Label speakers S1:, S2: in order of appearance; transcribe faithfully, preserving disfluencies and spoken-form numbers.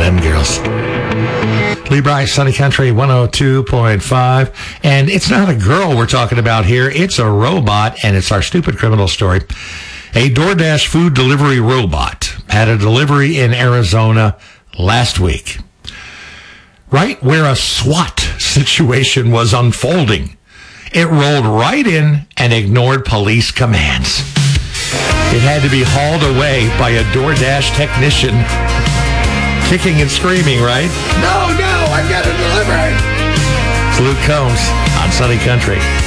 S1: them girls. Lee Bryce, Sunny Country one oh two point five. And it's not a girl we're talking about here. It's a robot, and it's our stupid criminal story. A DoorDash food delivery robot had a delivery in Arizona last week, right where a SWAT situation was unfolding. It rolled right in and ignored police commands. It had to be hauled away by a DoorDash technician, kicking and screaming, right? No, no, I've got to deliver it. It's Luke Combs on Sunny Country.